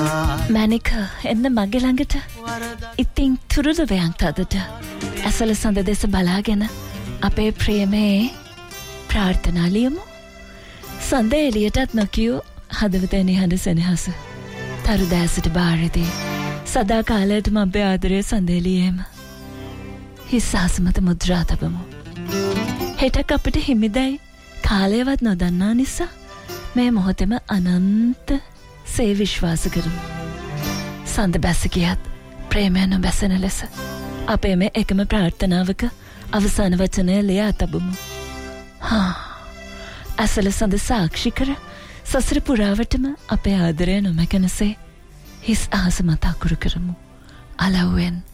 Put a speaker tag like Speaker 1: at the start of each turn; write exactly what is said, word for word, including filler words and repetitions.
Speaker 1: මැනික එන්න මගේ ළඟට. ඉතින් තුරුද වයන් තදට ඇසල සඳ දෙස බලාගෙන අපේ ප්‍රේමයේ ප්‍රාර්ථනා ලියමු. සඳ එළියටත් නොකියූ හදවත නිහඬ සෙනෙහස. තරු දැසට බාරදී සදා කාලයටම අපේ ආදරය සඳ එළියේම. හිස් ආසමත මුද්‍රා තබමු. හෙටක් අපිට හිමිදැයි කාලයවත් නොදන්නා නිසා මේ මොහොතේම අනන්ත සේ විශ්වාස කරමු. සඳ බැස ගියත් ප්‍රේමය නොබැසෙන ලෙස අපේ මේ එකම ප්‍රාර්ථනාවක අවසාන වචනය ලියා තබමු. හා ඇසල සඳ සාක්ෂි කර සසර පුරාවටම අපේ ආදරය නොමැකෙනසේ හිස් අහස මත අකුරු කරමු. අලව්වෙන්